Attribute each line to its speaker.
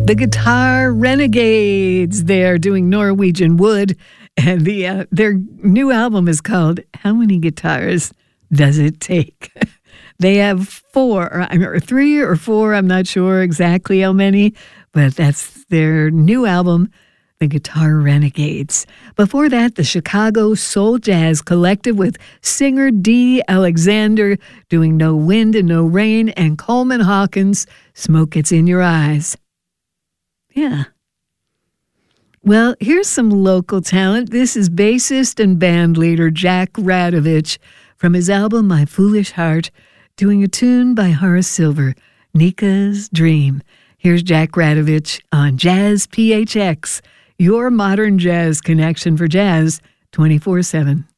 Speaker 1: The Guitar Renegades. They're doing Norwegian Wood, and their new album is called How Many Guitars Does It Take? They have 4, or 3 or 4, I'm not sure exactly how many, but that's their new album, The Guitar Renegades. Before that, the Chicago Soul Jazz Collective with singer Dee Alexander doing No Wind and No Rain, and Coleman Hawkins, Smoke Gets in Your Eyes. Yeah. Well, here's some local talent. This is bassist and band leader Jack Radovich from his album My Foolish Heart, doing a tune by Horace Silver, Nika's Dream. Here's Jack Radovich on Jazz PHX, your modern jazz connection for jazz 24/7.